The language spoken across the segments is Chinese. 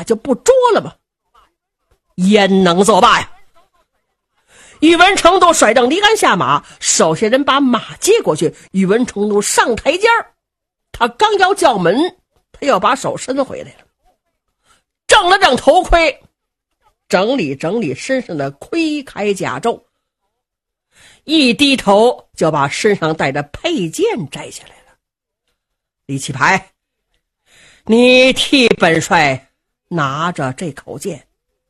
就不捉了吗？焉能作罢呀！宇文成都甩蹬离鞍下马，手下人把马接过去，宇文成都上台阶儿，他刚要叫门，他要把手伸回来了，正了正头盔，整理整理身上的盔铠甲胄，一低头就把身上带着佩剑摘下来了。李奇牌，你替本帅拿着这口剑。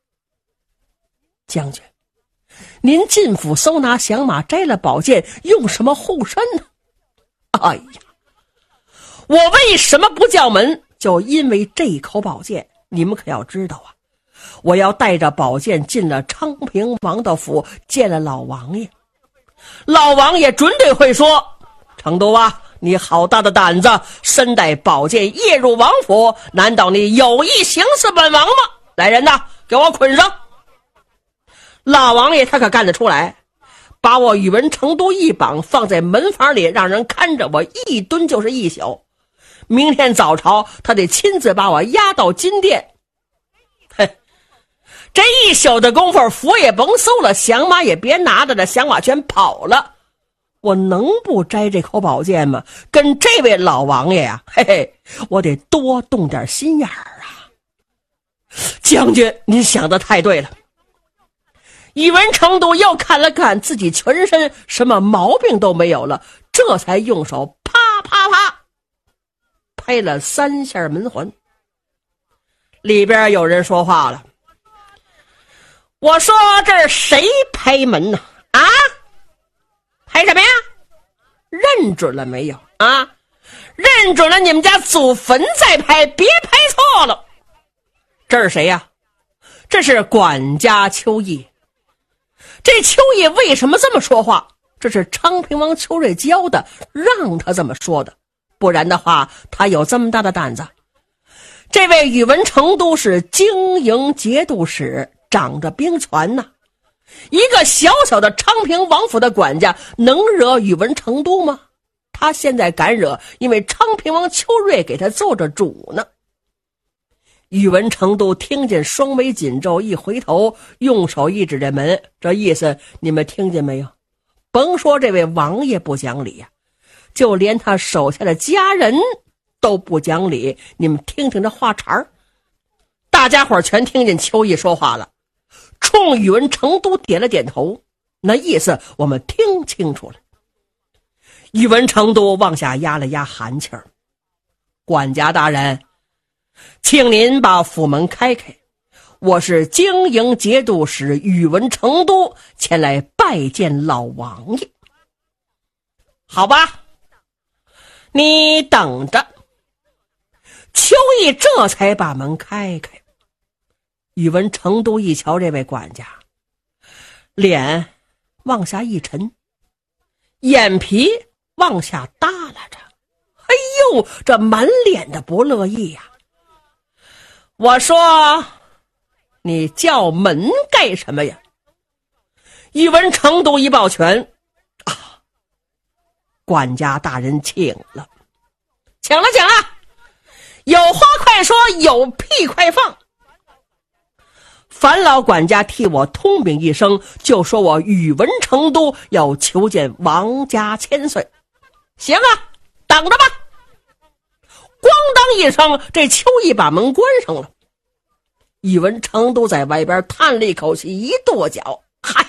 将军，您进府搜拿降马，摘了宝剑，用什么护身呢？哎呀，我为什么不叫门？就因为这口宝剑。你们可要知道啊，我要带着宝剑进了昌平王的府，见了老王爷，老王爷准得会说，成都啊，你好大的胆子，身带宝剑夜入王府，难道你有意行刺本王吗？来人呐，给我捆上！老王爷他可干得出来，把我宇文成都一绑，放在门房里，让人看着我，一蹲就是一宿。明天早朝他得亲自把我押到金殿。嘿，这一宿的功夫，府也甭搜了，降马也别拿着，这降马全跑了。我能不摘这口宝剑吗？跟这位老王爷呀，嘿嘿，我得多动点心眼儿啊！将军，您想得太对了。宇文成都又看了看自己全身，什么毛病都没有了，这才用手啪啪啪拍了3下门环。里边有人说话了，我说这是谁拍门呢？啊，拍什么呀？认准了没有啊？认准了你们家祖坟再拍，别拍错了。这是谁呀？这是管家邱毅。这邱毅为什么这么说话？这是昌平王邱瑞教的，让他这么说的，不然的话他有这么大的胆子。这位宇文成都是经营节度使，掌着兵权呢。一个小小的昌平王府的管家能惹宇文成都吗？他现在敢惹，因为昌平王邱瑞给他做着主呢。宇文成都听见双眉紧皱，一回头用手一指这门，这意思你们听见没有？甭说这位王爷不讲理呀，就连他手下的家人都不讲理。你们听听这话茬儿，大家伙全听见邱毅说话了，冲宇文成都点了点头，那意思我们听清楚了。宇文成都往下压了压寒气儿，管家大人，请您把府门开开，我是经营节度使宇文成都，前来拜见老王爷。好吧，你等着。邱毅这才把门开开。宇文成都一瞧这位管家，脸往下一沉，眼皮往下耷拉着，哎呦，这满脸的不乐意呀。我说，你叫门干什么呀？宇文成都一抱拳，啊，管家大人请了，请了，有话快说，有屁快放。樊老管家替我通禀一声，就说我宇文成都要求见王家千岁。行啊，等着吧。咣当一声，这邱毅把门关上了。宇文成都在外边叹了一口气，一跺脚，嗨，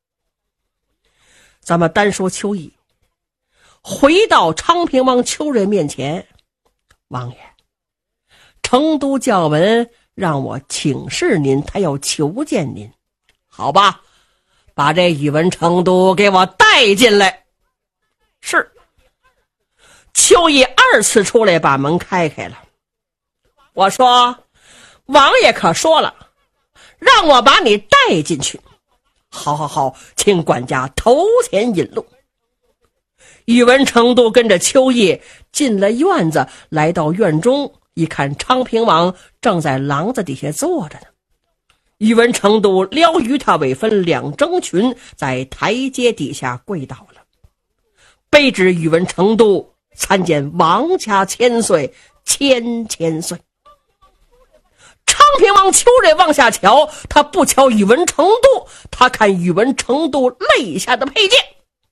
咱们单说邱毅。回到昌平王邱瑞面前，王爷，成都教文让我请示您，他要求见您。好吧，把这宇文成都给我带进来。是。邱毅2次出来把门开开了。我说，王爷可说了，让我把你带进去。好，请管家头前引路。宇文成都跟着邱毅进了院子，来到院中，一看昌平王正在廊子底下坐着呢。宇文成都撩于他尾分2征群，在台阶底下跪倒了，卑职宇文成都参见王家千岁，千岁。昌平王邱瑞往下瞧，他不瞧宇文成都，他看宇文成都肋下的佩剑。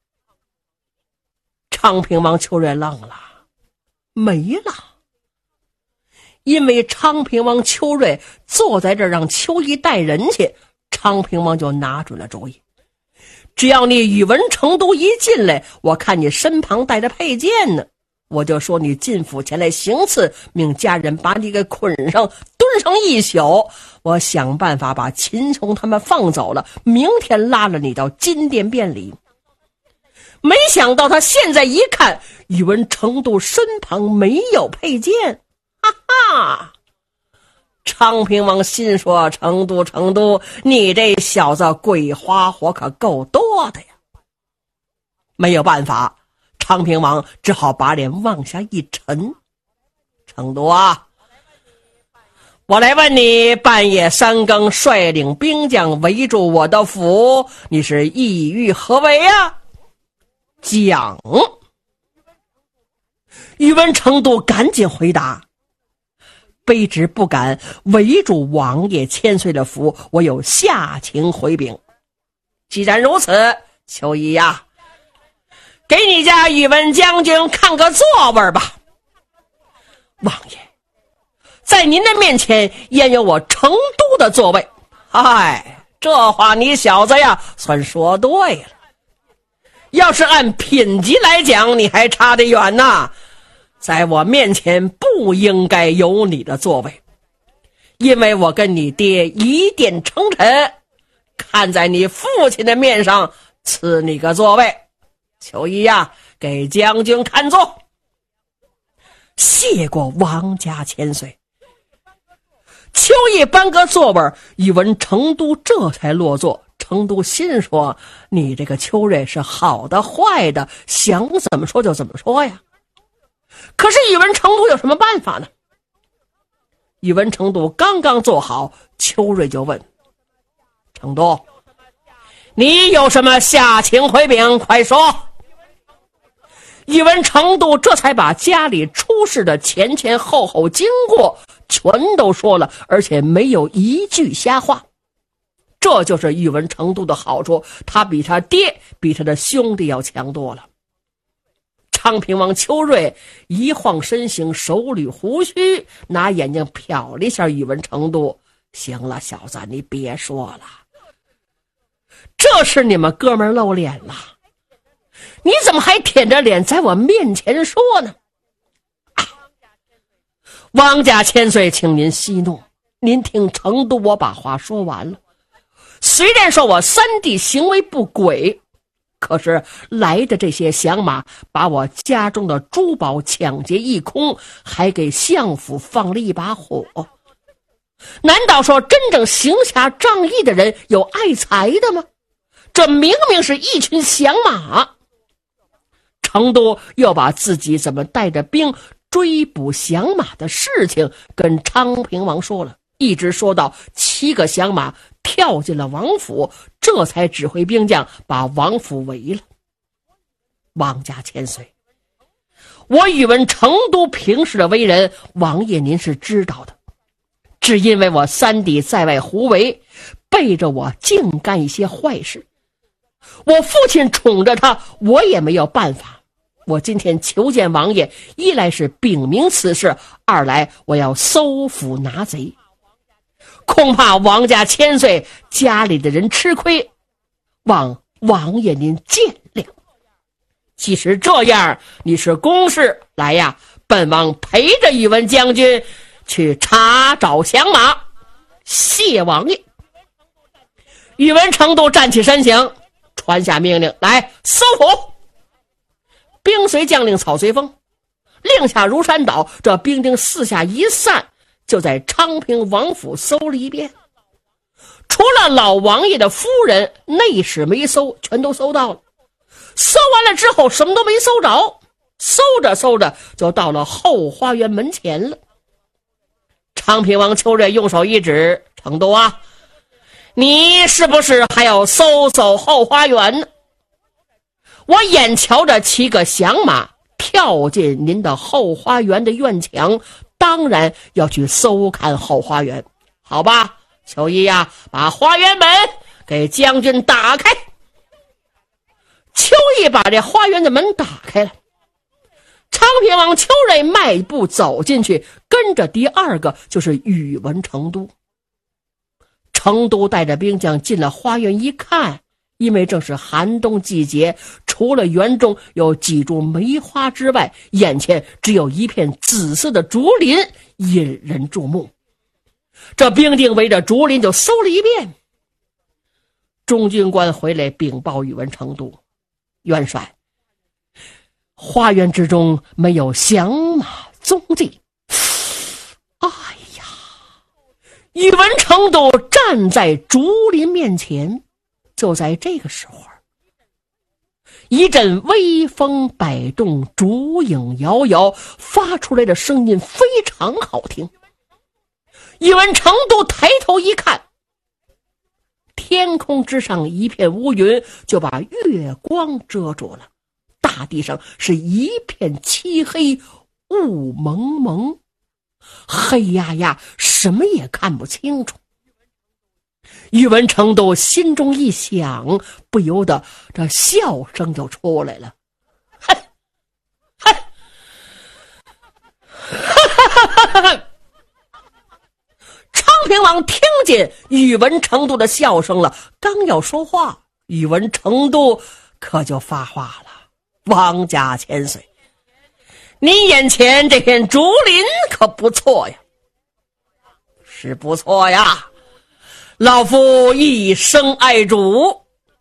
昌平王邱瑞愣了，没了。因为昌平王邱瑞坐在这儿让邱毅带人去，昌平王就拿准了主意，只要你宇文成都一进来，我看你身旁带着佩剑呢，我就说你进府前来行刺，命家人把你给捆上蹲上一宿，我想办法把秦琼他们放走了，明天拉了你到金殿辩理。没想到他现在一看，宇文成都身旁没有佩剑，哈哈！昌平王心说：成都，你这小子鬼花火可够多的呀！没有办法，昌平王只好把脸往下一沉。成都啊，我来问你，半夜3更率领兵将围住我的府，你是意欲何为啊？讲。宇文成都赶紧回答：卑职不敢围住王爷千岁的府，我有下情回禀。既然如此，邱毅呀，给你家宇文将军看个座位吧。王爷，在您的面前焉有我成都的座位？哎，这话你小子呀算说对了。要是按品级来讲，你还差得远呐。在我面前不应该有你的座位，因为我跟你爹一殿成臣，看在你父亲的面上赐你个座位。邱毅呀，给将军看座。谢过王家千岁。邱毅搬个座位，宇文成都这才落座。成都心说：你这个邱瑞是好的坏的，想怎么说就怎么说呀。可是宇文成都有什么办法呢？宇文成都刚刚坐好，邱瑞就问：成都，你有什么下情回禀，快说。宇文成都这才把家里出事的前前后后经过全都说了，而且没有一句瞎话。这就是宇文成都的好处，他比他爹比他的兄弟要强多了。昌平王邱瑞一晃身形，手捋胡须，拿眼睛瞟了一下宇文成都。行了，小子，你别说了，这是你们哥们露脸了，你怎么还舔着脸在我面前说呢？王家千岁，请您息怒，您听成都我把话说完了。虽然说我三弟行为不轨，可是来的这些响马把我家中的珠宝抢劫一空，还给相府放了一把火。难道说真正行侠仗义的人有爱财的吗？这明明是一群响马。成都又把自己怎么带着兵追捕响马的事情跟昌平王说了，一直说到7个响马跳进了王府，这才指挥兵将把王府围了。王家千岁，我宇文成都平时的为人，王爷您是知道的，只因为我三弟在外胡为，背着我净干一些坏事，我父亲宠着他，我也没有办法。我今天求见王爷，一来是禀明此事，二来我要搜捕拿贼，恐怕王家千岁家里的人吃亏，望王爷您见谅。即使这样，你是公事，来呀，本王陪着宇文将军去查找响马。谢王爷。宇文成都站起身形，传下命令来，搜捕。兵随将令，草随风，令下如山倒，这兵丁四下一散，就在昌平王府搜了一遍。除了老王爷的夫人，内室没搜，全都搜到了。搜完了之后，什么都没搜着，搜着搜着就到了后花园门前了。昌平王邱瑞用手一指：成都啊，你是不是还要搜搜后花园呢？我眼瞧着7个响马跳进您的后花园的院墙，当然要去搜看后花园。 好吧，秋衣呀，把花园门给将军打开。秋衣把这花园的门打开了，昌平王邱瑞迈步走进去，跟着第二个就是宇文成都。成都带着兵将进了花园一看，因为正是寒冬季节，除了园中有几株梅花之外，眼前只有一片紫色的竹林引人注目。这兵丁围着竹林就搜了一遍。中军官回来禀报宇文成都，元帅，花园之中没有响马踪迹。哎呀！宇文成都站在竹林面前，就在这个时候，一阵微风摆动，竹影摇摇，发出来的声音非常好听。宇文成都抬头一看，天空之上一片乌云就把月光遮住了，大地上是一片漆黑，雾蒙蒙，黑压压，什么也看不清楚。宇文成都心中一想，不由得这笑声就出来了。嘿，嘿，哈哈哈哈！昌平王听见宇文成都的笑声了，刚要说话，宇文成都可就发话了：王家千岁，您眼前这片竹林可不错呀。是不错呀，老夫一生爱竹。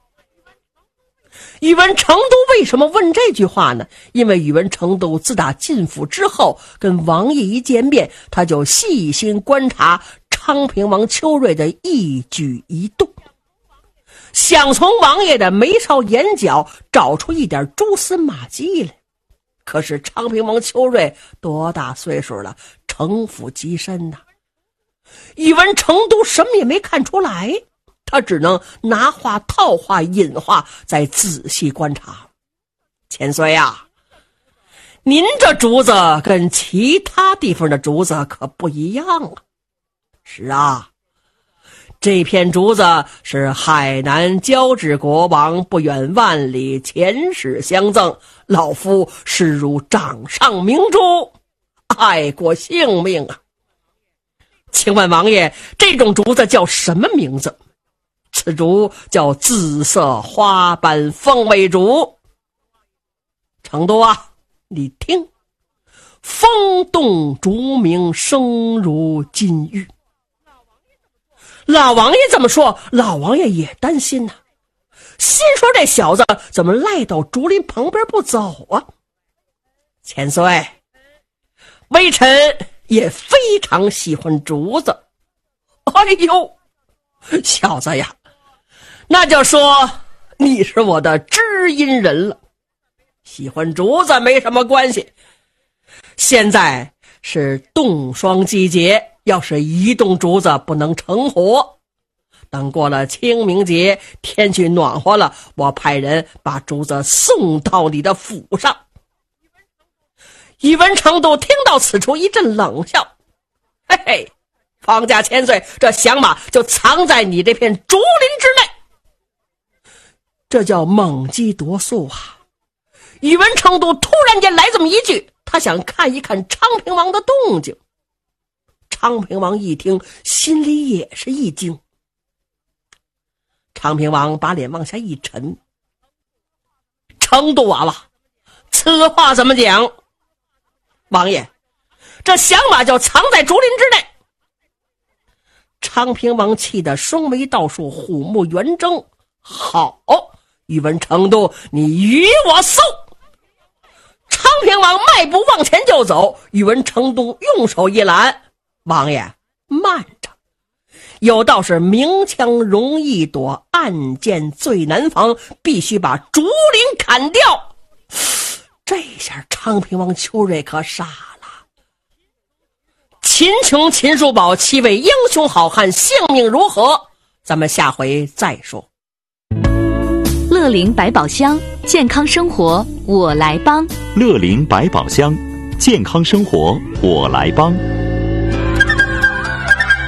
宇文成都为什么问这句话呢？因为宇文成都自打进府之后，跟王爷一见面，他就细心观察昌平王邱瑞的一举一动，想从王爷的眉梢眼角找出一点蛛丝马迹来。可是昌平王邱瑞多大岁数了，城府极深呐。宇文成都什么也没看出来，他只能拿话套话引话，再仔细观察。千岁啊，您这竹子跟其他地方的竹子可不一样啊。是啊，这片竹子是海南交趾国王不远万里遣使相赠，老夫视如掌上明珠，爱过性命啊。请问王爷，这种竹子叫什么名字？此竹叫紫色花斑凤尾竹。成都啊，你听，风动竹鸣，声如金玉。老王爷这么说，老王爷也担心呐，心说这小子怎么赖到竹林旁边不走啊？千岁，微臣也非常喜欢竹子。哎呦，小子呀，那就说你是我的知音人了。喜欢竹子没什么关系，现在是冻霜季节，要是一冻竹子不能成活。等过了清明节，天气暖和了，我派人把竹子送到你的府上。宇文成都听到此处一阵冷笑，嘿嘿，方家千岁，这响马就藏在你这片竹林之内，这叫猛鸡夺粟啊！宇文成都突然间来这么一句，他想看一看昌平王的动静。昌平王一听，心里也是一惊。昌平王把脸往下一沉：成都娃娃，此话怎么讲？王爷，这响马就藏在竹林之内。昌平王气得双眉倒竖，虎目圆睁。好，宇文成都，你与我搜！昌平王迈步往前就走，宇文成都用手一拦：王爷慢着，有道是明枪容易躲，暗箭最难防，必须把竹林砍掉。这下昌平王邱瑞可傻了。秦琼、秦叔宝7位英雄好汉性命如何？咱们下回再说。 乐龄百宝箱，健康生活我来帮。 乐龄百宝箱，健康生活我来帮。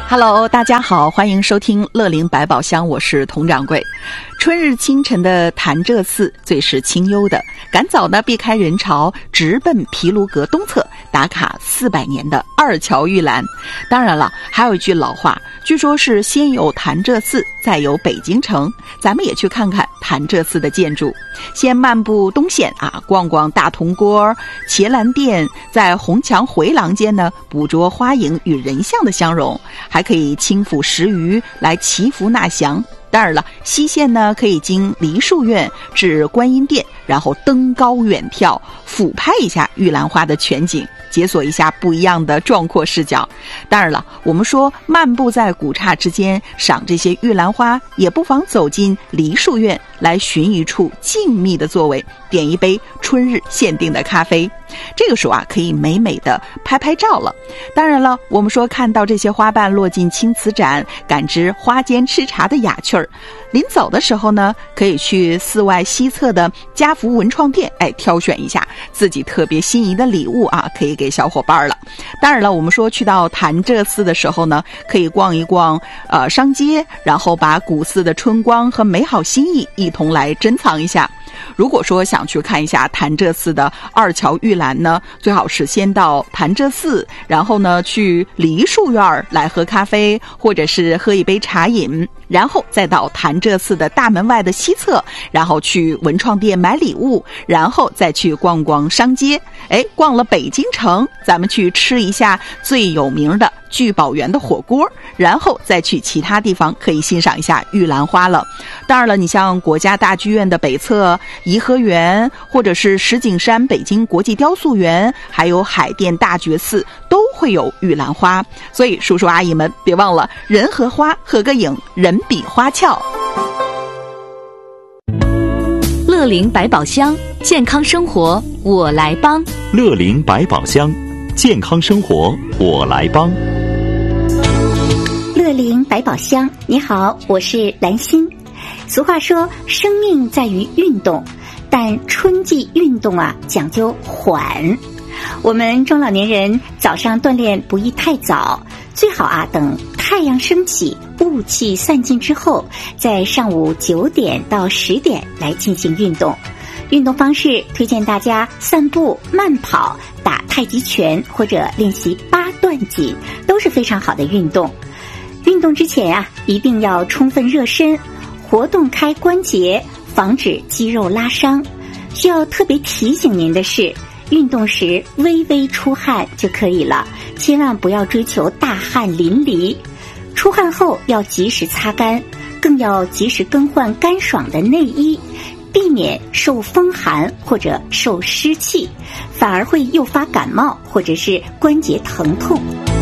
Hello， 大家好，欢迎收听乐龄百宝箱，我是佟掌柜。春日清晨的潭柘寺最是清幽的，赶早呢避开人潮，直奔毗卢阁东侧打卡400年的二乔玉兰。当然了，还有一句老话，据说是先有潭柘寺，再有北京城。咱们也去看看潭柘寺的建筑，先漫步东线逛逛大铜锅、伽蓝殿，在红墙回廊间呢捕捉花影与人像的相融，还可以轻抚石鱼来祈福纳祥。当然了，西线呢可以经梨树院至观音殿，然后登高远眺，俯拍一下玉兰花的全景，解锁一下不一样的壮阔视角。当然了，我们说漫步在古刹之间赏这些玉兰花，也不妨走进梨树院来寻一处静谧的座位，点一杯春日限定的咖啡。这个时候可以美美的拍拍照了。当然了，我们说看到这些花瓣落进青瓷盏，感知花间吃茶的雅趣儿。临走的时候呢，可以去寺外西侧的家福文创店，挑选一下自己特别心仪的礼物可以给小伙伴了。当然了，我们说去到潭柘寺的时候呢，可以逛一逛商街，然后把古寺的春光和美好心意一同来珍藏一下。如果说想去看一下潭柘寺的二乔玉兰呢，最好是先到潭柘寺，然后呢去梨树院来喝咖啡，或者是喝一杯茶饮，然后再到潭柘寺的大门外的西侧，然后去文创店买礼物，然后再去逛逛商街。逛了北京城，咱们去吃一下最有名的聚宝园的火锅，然后再去其他地方可以欣赏一下玉兰花了。当然了，你像国家大剧院的北侧颐和园，或者是石景山北京国际雕塑园，还有海淀大觉寺都会有玉兰花。所以叔叔阿姨们别忘了人和花合个影，人比花俏。 乐龄百宝箱，健康生活我来帮。 乐龄百宝箱，健康生活我来帮。 乐龄百宝箱，你好，我是兰心。俗话说，生命在于运动，但春季运动讲究缓。我们中老年人早上锻炼不宜太早，最好等太阳升起，雾气散尽之后，在上午9点到10点来进行运动。运动方式推荐大家散步、慢跑、打太极拳或者练习8段锦，都是非常好的运动。运动之前一定要充分热身，活动开关节，防止肌肉拉伤。需要特别提醒您的是，运动时微微出汗就可以了，千万不要追求大汗淋漓。出汗后要及时擦干，更要及时更换干爽的内衣，避免受风寒或者受湿气，反而会诱发感冒或者是关节疼痛。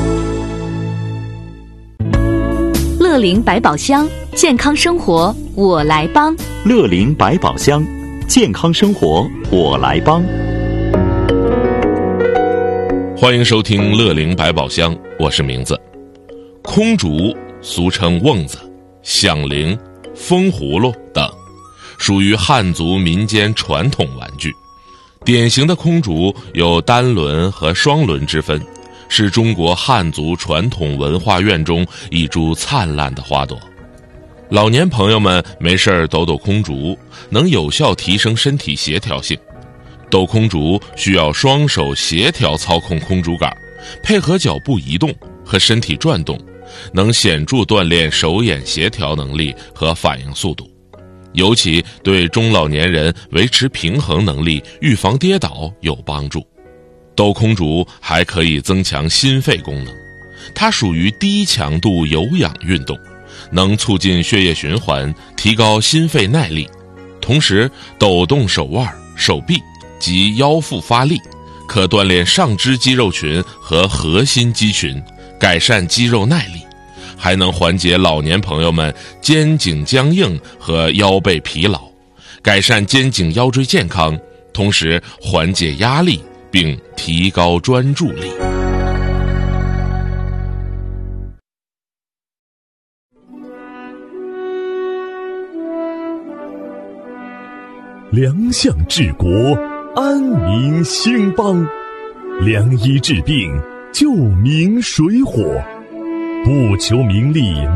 乐龄百宝箱，健康生活我来帮。 乐龄百宝箱，健康生活我来帮。 欢迎收听乐龄百宝箱，我是名字。空竹俗称瓮子、响铃、风葫芦等，属于汉族民间传统玩具。典型的空竹有单轮和双轮之分，是中国汉族传统文化院中一株灿烂的花朵。老年朋友们没事抖抖空竹，能有效提升身体协调性。抖空竹需要双手协调操控空竹杆，配合脚步移动和身体转动，能显著锻炼手眼协调能力和反应速度，尤其对中老年人维持平衡能力、预防跌倒有帮助。抖空竹还可以增强心肺功能，它属于低强度有氧运动，能促进血液循环，提高心肺耐力。同时抖动手腕、手臂及腰腹发力，可锻炼上肢肌肉群和核心肌群，改善肌肉耐力，还能缓解老年朋友们肩颈僵硬和腰背疲劳，改善肩颈腰椎健康，同时缓解压力并提高专注力。 良相治国，安民兴邦，良医治病，救民水火， 不求名利